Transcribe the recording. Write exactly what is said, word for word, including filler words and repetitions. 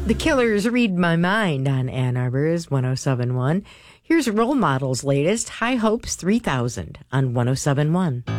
The Killers Read My Mind on Ann Arbor's one oh seven point one. Here's Role Model's latest, High Hopes three thousand on one oh seven point one.